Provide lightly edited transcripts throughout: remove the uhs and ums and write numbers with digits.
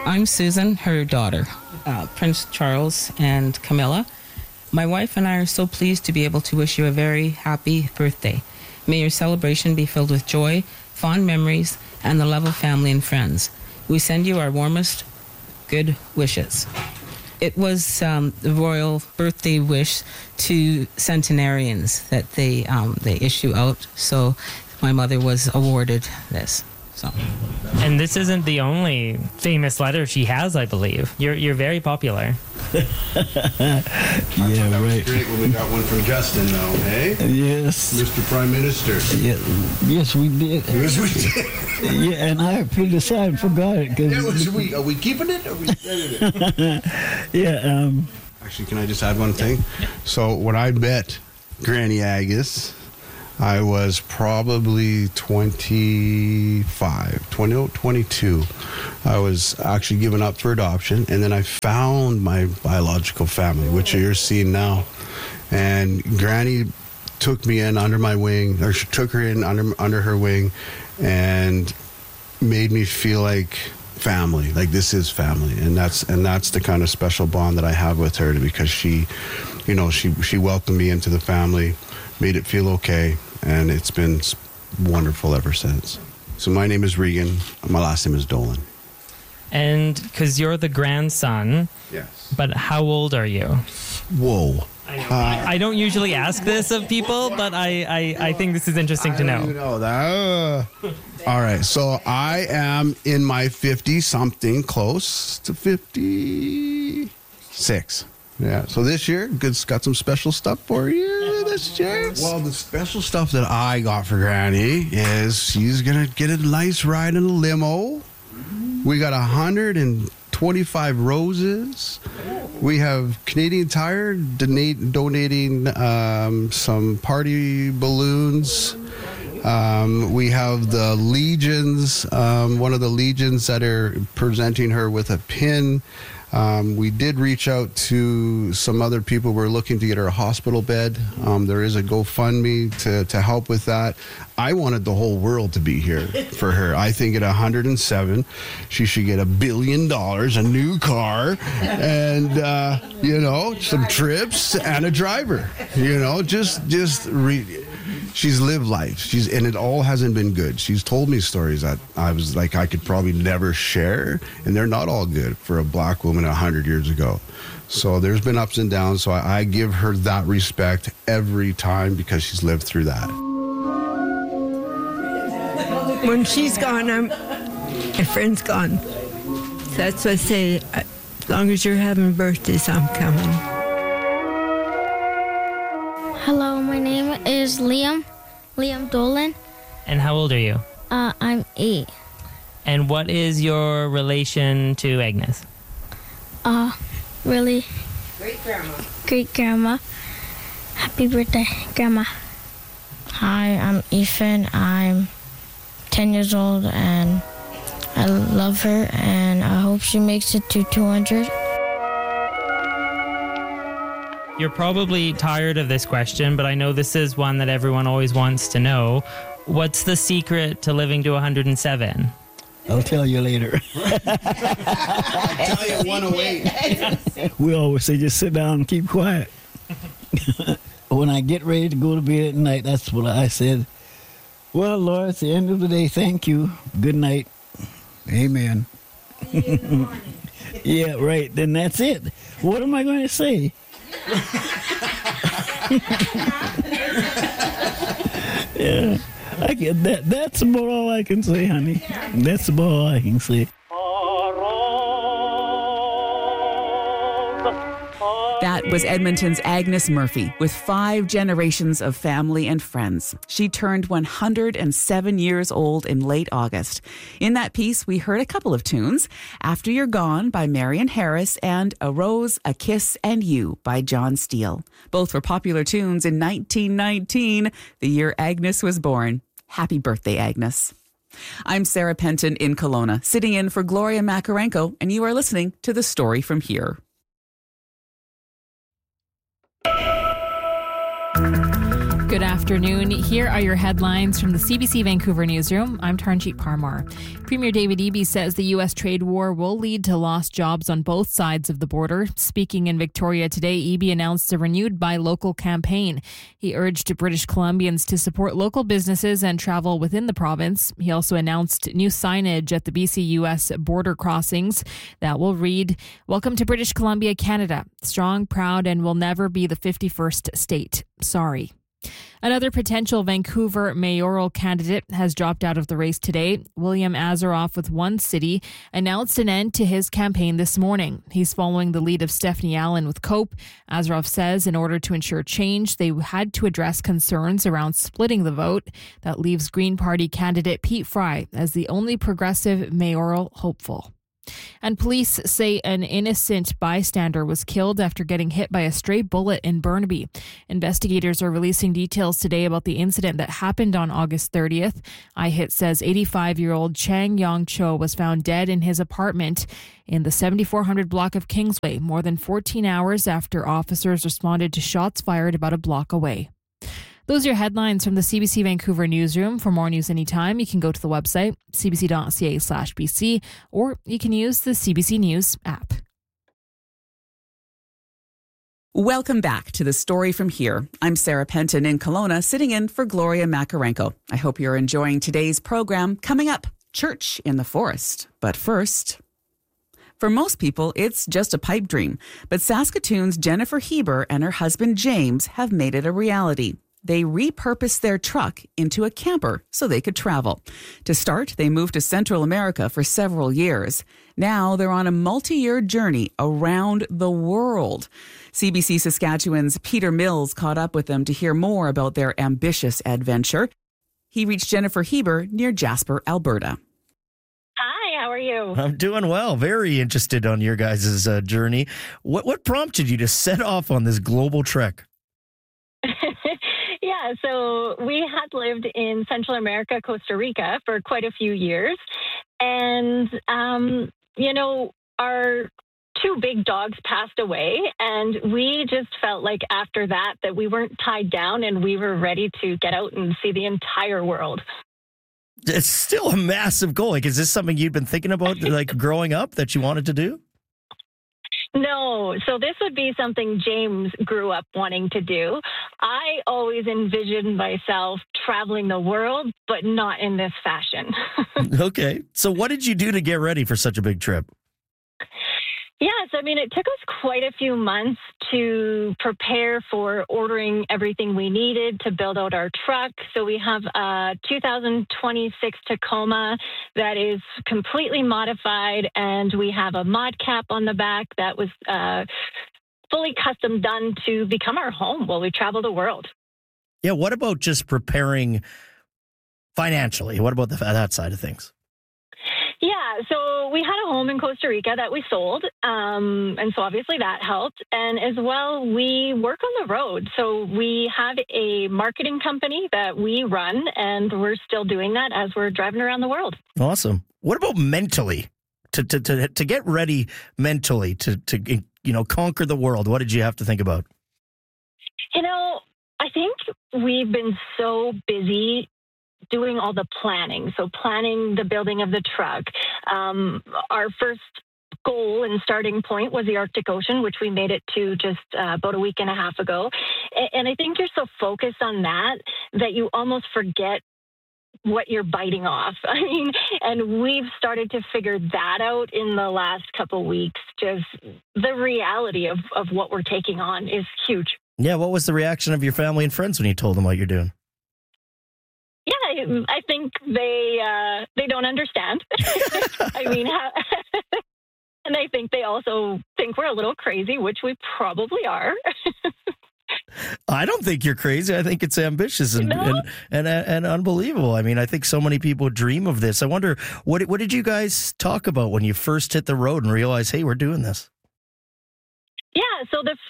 I'm Susan, her daughter, Prince Charles and Camilla. My wife and I are so pleased to be able to wish you a very happy birthday. May your celebration be filled with joy, fond memories, and the love of family and friends. We send you our warmest good wishes. It was the royal birthday wish to centenarians that they issue out. So my mother was awarded this. So. And this isn't the only famous letter she has, I believe. You're very popular. Yeah, right. Great when we got one from Justin, though, hey? Yes. Mr. Prime Minister. Yeah. Yes, we did. Yes, we did. Yeah, and I put it aside and forgot it. Are we keeping it or are we sending it? Yeah. Actually, can I just add one thing? So when I met Granny Agus, I was probably 22. I was actually given up for adoption, and then I found my biological family, which you're seeing now. And Granny took me in under my wing, or she took her in under her wing, and made me feel like family, like this is family, and that's the kind of special bond that I have with her, because she welcomed me into the family, made it feel okay. And it's been wonderful ever since. So my name is Regan. My last name is Dolan. And because you're the grandson. Yes. But how old are you? Whoa. I don't usually ask this of people, but I think this is interesting to know. I don't even know that. All right. So I am in my 50-something, close to 56. Yeah. So this year, got some special stuff for you this year. Well, the special stuff that I got for Granny is she's going to get a nice ride in a limo. We got 125 roses. We have Canadian Tire donating some party balloons. We have the Legions, one of the Legions that are presenting her with a pin. We did reach out to some other people. We're looking to get her a hospital bed. There is a GoFundMe to help with that. I wanted the whole world to be here for her. I think at 107, she should get $1 billion, a new car, and, some trips and a driver. She's lived life. And it all hasn't been good. She's told me stories that I was like, I could probably never share, and they're not all good for a black woman 100 years ago. So there's been ups and downs. So I give her that respect every time because she's lived through that. When she's gone, my friend's gone. So that's what I say. As long as you're having birthdays, I'm coming. Hello, my name is Liam Dolan. And how old are you? I'm 8. And what is your relation to Agnes? Really? Great grandma. Happy birthday, Grandma. Hi, I'm Ethan. I'm 10 years old and I love her and I hope she makes it to 200. You're probably tired of this question, but I know this is one that everyone always wants to know. What's the secret to living to 107? I'll tell you later. I'll tell you 108. We always say just sit down and keep quiet. When I get ready to go to bed at night, that's what I said. Well, Lord, at the end of the day, thank you. Good night. Amen. Yeah, right. Then that's it. What am I going to say? Yeah, I get that. That's about all I can say, honey. That's about all I can say. That was Edmonton's Agnes Murphy with 5 generations of family and friends. She turned 107 years old in late August. In that piece, we heard a couple of tunes, After You're Gone by Marion Harris and A Rose, A Kiss and You by John Steele. Both were popular tunes in 1919, the year Agnes was born. Happy birthday, Agnes. I'm Sarah Penton in Kelowna, sitting in for Gloria Makarenko, and you are listening to The Story from Here. Good Good afternoon. Here are your headlines from the CBC Vancouver newsroom. I'm Taranjeet Parmar. Premier David Eby says the U.S. trade war will lead to lost jobs on both sides of the border. Speaking in Victoria today, Eby announced a renewed buy local campaign. He urged British Columbians to support local businesses and travel within the province. He also announced new signage at the BC-U.S. border crossings that will read, "Welcome to British Columbia, Canada. Strong, proud, and will never be the 51st state. Sorry." Another potential Vancouver mayoral candidate has dropped out of the race today. William Azaroff with One City announced an end to his campaign this morning. He's following the lead of Stephanie Allen with COPE. Azaroff says in order to ensure change, they had to address concerns around splitting the vote. That leaves Green Party candidate Pete Fry as the only progressive mayoral hopeful. And police say an innocent bystander was killed after getting hit by a stray bullet in Burnaby. Investigators are releasing details today about the incident that happened on August 30th. iHit says 85-year-old Chang Yong Cho was found dead in his apartment in the 7400 block of Kingsway, more than 14 hours after officers responded to shots fired about a block away. Those are your headlines from the CBC Vancouver newsroom. For more news anytime, you can go to the website, cbc.ca/BC, or you can use the CBC News app. Welcome back to The Story from Here. I'm Sarah Penton in Kelowna, sitting in for Gloria Makarenko. I hope you're enjoying today's program. Coming up, Church in the Forest. But first, for most people, it's just a pipe dream. But Saskatoon's Jennifer Heber and her husband James have made it a reality. They repurposed their truck into a camper so they could travel. To start, they moved to Central America for several years. Now they're on a multi-year journey around the world. CBC Saskatchewan's Peter Mills caught up with them to hear more about their ambitious adventure. He reached Jennifer Heber near Jasper, Alberta. Hi, how are you? I'm doing well. Very interested on your guys' journey. What prompted you to set off on this global trek? Yeah, so we had lived in Central America, Costa Rica for quite a few years. And, our two big dogs passed away. And we just felt like after that we weren't tied down and we were ready to get out and see the entire world. It's still a massive goal. Is this something you'd been thinking about, growing up, that you wanted to do? No. So this would be something James grew up wanting to do. I always envisioned myself traveling the world, but not in this fashion. Okay. So what did you do to get ready for such a big trip? Yes, it took us quite a few months to prepare for ordering everything we needed to build out our truck. So we have a 2026 Tacoma that is completely modified, and we have a mod cap on the back that was fully custom done to become our home while we travel the world. Yeah, what about just preparing financially? What about that side of things? Yeah, so we had a home in Costa Rica that we sold, and so obviously that helped. And as well, we work on the road. So we have a marketing company that we run, and we're still doing that as we're driving around the world. Awesome. What about mentally? To get ready mentally to conquer the world, what did you have to think about? I think we've been so busy doing all the planning. So planning the building of the truck. Our first goal and starting point was the Arctic Ocean, which we made it to just about a week and a half ago. And I think you're so focused on that you almost forget what you're biting off. And we've started to figure that out in the last couple weeks. Just the reality of what we're taking on is huge. Yeah, what was the reaction of your family and friends when you told them what you're doing? Yeah, I think they don't understand. And I think they also think we're a little crazy, which we probably are. I don't think you're crazy. I think it's ambitious and unbelievable. I think so many people dream of this. I wonder, what did you guys talk about when you first hit the road and realized, hey, we're doing this? Yeah, so the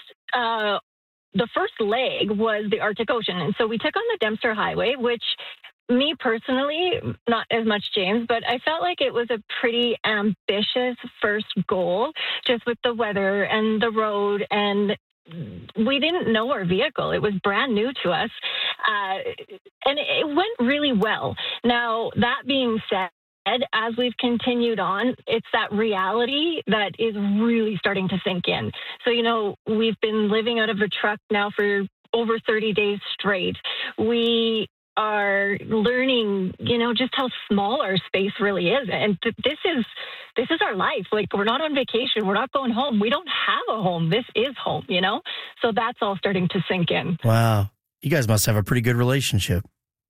first leg was the Arctic Ocean. And so we took on the Dempster Highway, which me personally, not as much James, but I felt like it was a pretty ambitious first goal, just with the weather and the road and we didn't know our vehicle. It was brand new to us. And it went really well. Now, that being said, as we've continued on, it's that reality that is really starting to sink in. So, we've been living out of a truck now for over 30 days straight. We are learning, just how small our space really is. And this is our life. Like, we're not on vacation. We're not going home. We don't have a home. This is home, So that's all starting to sink in. Wow. You guys must have a pretty good relationship.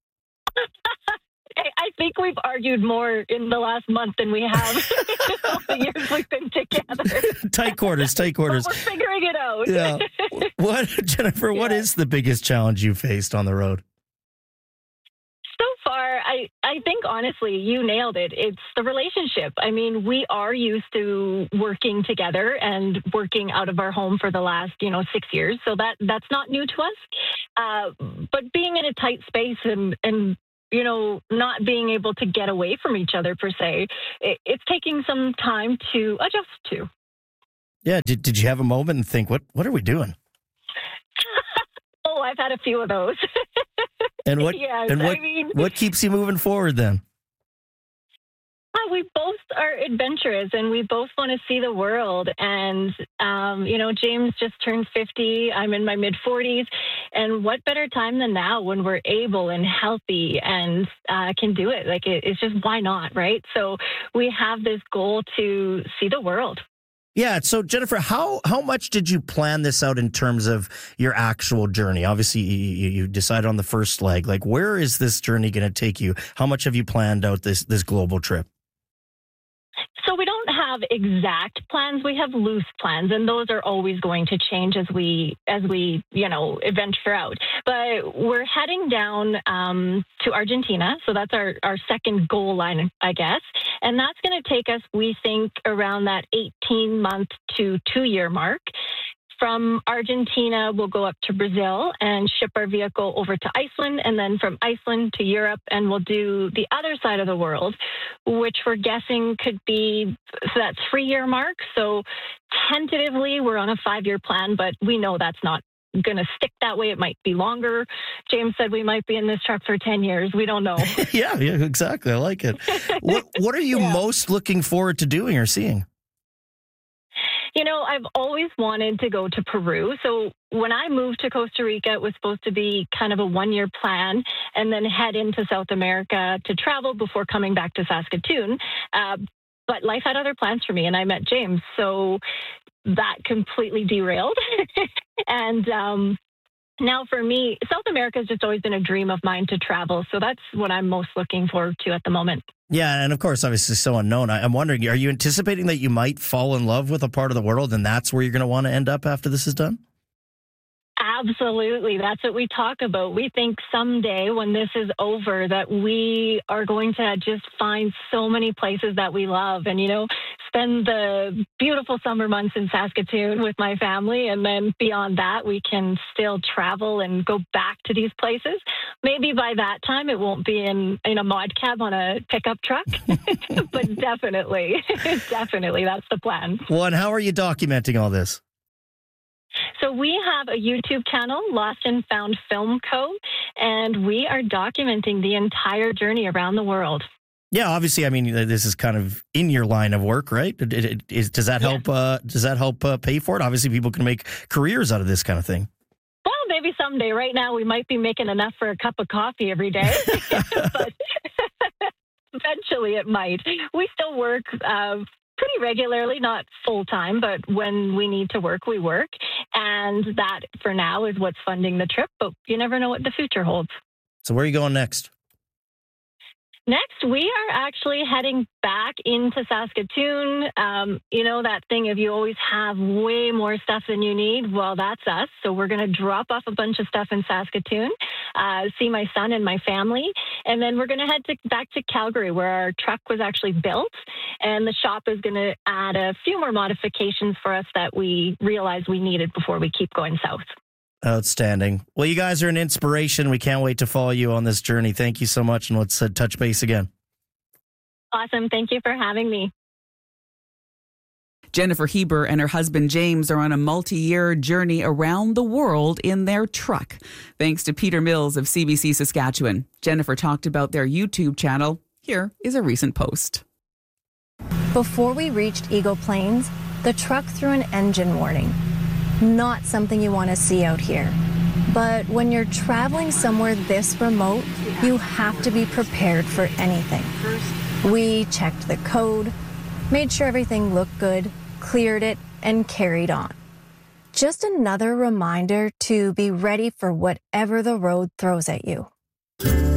I think we've argued more in the last month than we have all the years we've been together. Tight quarters. But we're figuring it out. Yeah. Jennifer, what is the biggest challenge you faced on the road? So far, I think, honestly, you nailed it. It's the relationship. I mean, we are used to working together and working out of our home for the last, 6 years. So that's not new to us. But being in a tight space and not being able to get away from each other, per se, it's taking some time to adjust to. Yeah. Did you have a moment and think, what are we doing? Oh, I've had a few of those. And what? Yes, what keeps you moving forward then? We both are adventurous, and we both want to see the world. And James just turned 50. I'm in my mid-40s, and what better time than now when we're able and healthy and can do it? Like, it's just, why not, right? So we have this goal to see the world. Yeah. So, Jennifer, how much did you plan this out in terms of your actual journey? Obviously, you decided on the first leg. Like, where is this journey going to take you? How much have you planned out this global trip? So we don't have exact plans. We have loose plans, and those are always going to change as we venture out. But we're heading down to Argentina. So that's our second goal line, I guess. And that's going to take us, we think, around that 18-month to 2-year mark. From Argentina, we'll go up to Brazil and ship our vehicle over to Iceland, and then from Iceland to Europe, and we'll do the other side of the world, which we're guessing could be that 3-year mark. So tentatively, we're on a 5-year plan, but we know that's not going to stick that way. It might be longer. James said we might be in this truck for 10 years. We don't know. Yeah, exactly. I like it. What are you most looking forward to doing or seeing? I've always wanted to go to Peru. So when I moved to Costa Rica, it was supposed to be kind of a 1-year plan and then head into South America to travel before coming back to Saskatoon. But life had other plans for me, and I met James. So that completely derailed. And now for me, South America has just always been a dream of mine to travel. So that's what I'm most looking forward to at the moment. Yeah, and of course, obviously so unknown. I'm wondering, are you anticipating that you might fall in love with a part of the world and that's where you're going to want to end up after this is done? Absolutely. That's what we talk about. We think someday when this is over that we are going to just find so many places that we love and, spend the beautiful summer months in Saskatoon with my family. And then beyond that, we can still travel and go back to these places. Maybe by that time, it won't be in a mod cab on a pickup truck, but definitely, that's the plan. Well, and how are you documenting all this? So we have a YouTube channel, Lost and Found Film Co., and we are documenting the entire journey around the world. Yeah, obviously, I mean, this is kind of in your line of work, right? Does that help? Does that help pay for it? Obviously, people can make careers out of this kind of thing. Well, maybe someday. Right now, we might be making enough for a cup of coffee every day, but eventually it might. We still work pretty regularly, not full time, but when we need to work, we work. And that, for now, is what's funding the trip. But you never know what the future holds. So where are you going next? Next, we are actually heading back into Saskatoon. That thing of you always have way more stuff than you need. Well, that's us. So we're going to drop off a bunch of stuff in Saskatoon, see my son and my family. And then we're going to head back to Calgary, where our truck was actually built. And the shop is going to add a few more modifications for us that we realized we needed before we keep going south. Outstanding. Well, you guys are an inspiration. We can't wait to follow you on this journey. Thank you so much, and let's touch base again. Awesome. Thank you for having me. Jennifer Heber and her husband James are on a multi-year journey around the world in their truck. Thanks to Peter Mills of CBC Saskatchewan. Jennifer talked about their YouTube channel. Here is a recent post. Before we reached Eagle Plains, the truck threw an engine warning. Not something you want to see out here. But when you're traveling somewhere this remote, you have to be prepared for anything. We checked the code, made sure everything looked good, cleared it, and carried on. Just another reminder to be ready for whatever the road throws at you.